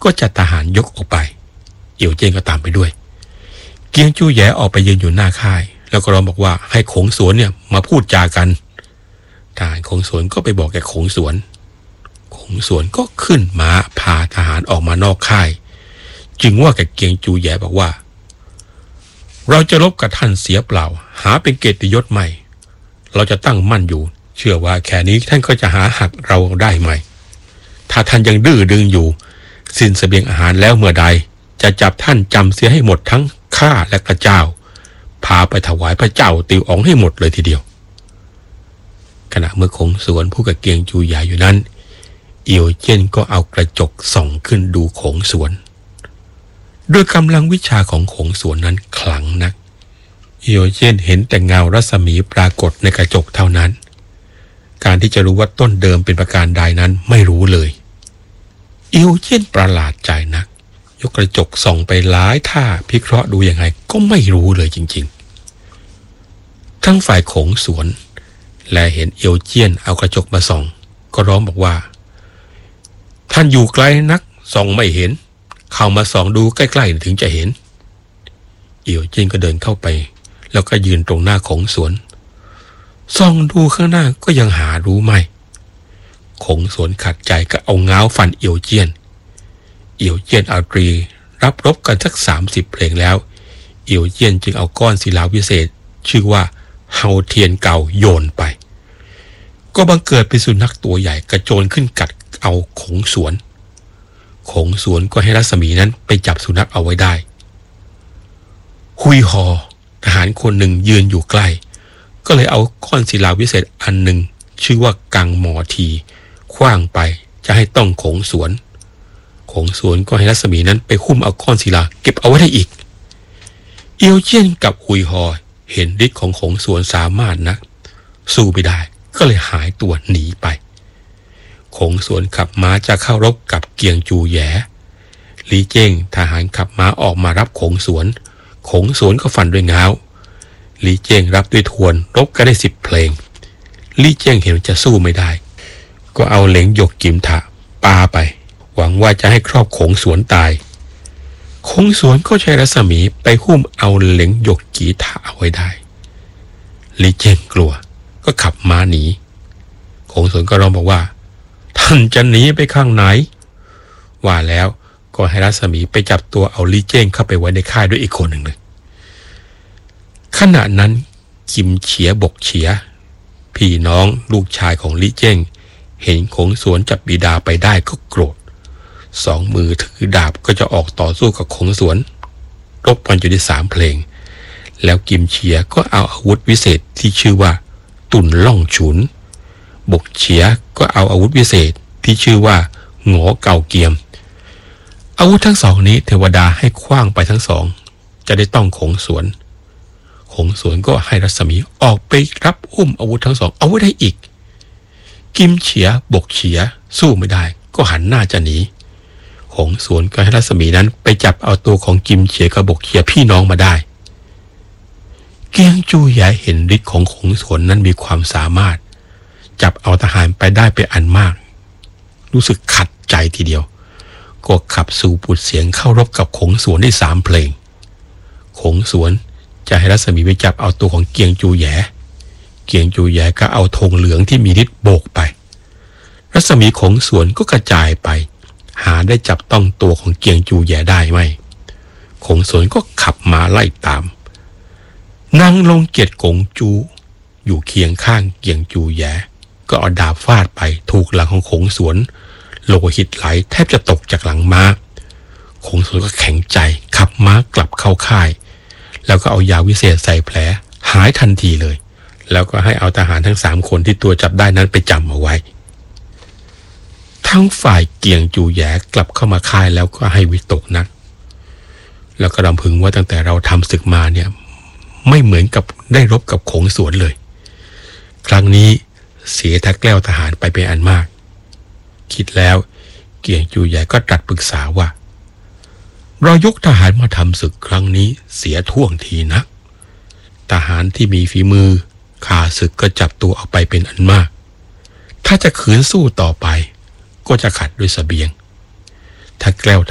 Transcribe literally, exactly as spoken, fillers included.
ก็จัดทหารยกออกไปเอี่ยวเจิ้นก็ตามไปด้วยเกียงจูแย่ออกไปยืนอยู่หน้าค่ายแล้วก็ร้องบอกว่าให้ขงสวนเนี่ยมาพูดจากันทหารขงสวนก็ไปบอกแกขงสวนขงสวนก็ขึ้นม้าพาทหารออกมานอกค่ายจึงว่าแกเกียงจูแย่บอกว่าเราจะรบกับท่านเสียเปล่าหาเป็นเกียรติยศใหม่เราจะตั้งมั่นอยู่เชื่อว่าแค่นี้ท่านก็จะหาหักเราได้ไหมถ้าท่านยังดื้อดึงอยู่สิ้นเสบียงอาหารแล้วเมื่อใดจะจับท่านจำเสียให้หมดทั้งข้าและพระเจ้าพาไปถวายพระเจ้าติวอ๋องให้หมดเลยทีเดียวขณะเมื่อขงสวนผู้กับเกียงจูใหญ่อยู่นั้นเอี่ยวเจิ้นก็เอากระจกส่องขึ้นดูขงสวนโดยกำลังวิชาของขงสวนนั้นขลังนักเอี่ยวเจิ้นเห็นแต่เงารัศมีปรากฏในกระจกเท่านั้นการที่จะรู้ว่าต้นเดิมเป็นประการใดนั้นไม่รู้เลยเอี่ยวเจิ้นประหลาดใจนักยกกระจกส่องไปหลายท่าพิเคราะห์ดูยังไงก็ไม่รู้เลยจริงๆทั้งฝ่ายขงสวนและเห็นเอี่ยวเจิ้นเอากระจกมาส่องก็ร้องบอกว่าท่านอยู่ไกลนักส่องไม่เห็นเข้ามาส่องดูใกล้ๆถึงจะเห็นเอี่ยวเจิ้นก็เดินเข้าไปแล้วก็ยืนตรงหน้าขงสวนส่องดูข้างหน้าก็ยังหารู้ไม่ขงสวนขัดใจก็เอาง้าวฟันเอี่ยวเจิ้นเอี่ยวเจิ้นเอาตรีรับรบกันสักสามสิบเพลงแล้วเอี่ยวเจิ้นจึงเอาก้อนศิลาวิเศษชื่อว่าเฮาเทียนเก่าโยนไปก็บังเกิดเป็นสุนัขตัวใหญ่กระโจนขึ้นกัดเอาขงสวนขงสวนก็ให้รัศมีนั้นไปจับสุนัขเอาไว้ได้ฮุยฮอทหารคนหนึ่งยืนอยู่ใกล้ก็เลยเอาก้อนศิลาวิเศษอันหนึ่งชื่อว่ากังหมอทีขว้างไปจะให้ต้องขงสวนขงสวนก็ให้รัศมีนั้นไปคุ้มเอาก้อนศิลาเก็บเอาไว้ได้อีกเอียวเจี้ยนกับฮุยฮอเห็นฤทธิ์ของขงสวนสามารถนักสู้ไม่ได้ก็เลยหายตัวหนีไปขงสวนขับม้าจะเข้ารบกับเกียงจูแย่ลีเจิ้งทหารขับม้าออกมารับขงสวนขงสวนก็ฟันด้วยง้าวลีเจิ้งรับด้วยทวนรบกันได้สิบเพลงลีเจิ้งเห็นจะสู้ไม่ได้ก็เอาเหล็งหยกกิมถะปาไปหวังว่าจะให้ครอบขงสวนตายขงสวนก็ใช้รัศมีไปหุ้มเอาเหล็งหยกกีถะเอาไว้ได้ลีเจิ้งกลัวก็ขับม้าหนีขงสวนก็ร้องบอกว่าท่านจะหนีไปข้างไหนว่าแล้วก็ให้รัศมีไปจับตัวเอาลีเจิ้งเข้าไปไว้ในค่ายด้วยอีกคนหนึ่งเลยขณะนั้นกิมเฉียบกเฉียพี่น้องลูกชายของลีเจิ้งเห็นขงสวนจับบิดาไปได้ก็โกรธสองมือถือดาบก็จะออกต่อสู้กับขงสวนรบกันอยู่ได้สามเพลงแล้วกิมเฉียก็เอาอาวุธวิเศษที่ชื่อว่าตุนล่องฉุนบกเฉียก็เอาอาวุธวิเศษที่ชื่อว่าหงอเก่าเกียมอาวุธทั้งสองนี้เทวดาให้ขว้างไปทั้งสองจะได้ต้องขงสวนขงสวนก็ให้รัศมีออกไปรับอุ้มอาวุธทั้งสองเอาไว้ได้อีกกิมเฉียบกเฉียสู้ไม่ได้ก็หันหน้าจะหนีขงสวนก็ให้รัศมีนั้นไปจับเอาตัวของกิมเฉียกับบกเฉียพี่น้องมาได้เกียงจูใหญ่เห็นฤทธิ์ของขงสวนนั้นมีความสามารถจับเอาทหารไปได้เป็นอันมากรู้สึกขัดใจทีเดียวก็ขับสู่ปุดเสียงเข้ารบกับขงสวนได้สามเพลงขงสวนจะให้รัศมีไปจับเอาตัวของเกียงจูแหย่เกียงจูแหย่ก็เอาธงเหลืองที่มีฤทธิ์โบกไปรัศมีขงสวนก็กระจายไปหาได้จับต้องตัวของเกียงจูแหย่ได้ไหมขงสวนก็ขับมาไล่ตามนางลงเกียรติกงจูอยู่เคียงข้างเกียงจูแหย่ก็เอาดาบฟาดไปถูกหลังของขงสวนโลหิตไหลแทบจะตกจากหลังม้าขงสวนก็แข็งใจขับม้ากลับเข้าค่ายแล้วก็เอายาวิเศษใส่แผลหายทันทีเลยแล้วก็ให้เอาทหารทั้งสามคนที่ตัวจับได้นั้นไปจำเอาไว้ทั้งฝ่ายเกียงจูแหย่กลับเข้ามาค่ายแล้วก็ให้วิตกนักแล้วก็รำพึงว่าตั้งแต่เราทำศึกมาเนี่ยไม่เหมือนกับได้รบกับขงสวนเลยครั้งนี้เสียทักแกล้วทหารไปเป็นอันมากคิดแล้วเกียงจูใหญ่ก็ตรัสปรึกษาว่าเรายกทหารมาทำศึกครั้งนี้เสียท่วงทีนักทหารที่มีฝีมือข้าศึกก็จับตัวเอาไปเป็นอันมากถ้าจะขืนสู้ต่อไปก็จะขัดด้วยเสบียงถ้าแกล้ว